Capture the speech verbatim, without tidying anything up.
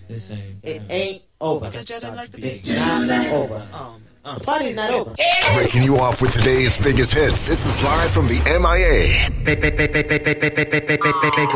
This ain't. It ain't over. I thought y'all didn't like the It's beat. not over. Um, um. The party's not over. Breaking you off with today's biggest hits. This is live from the M I A.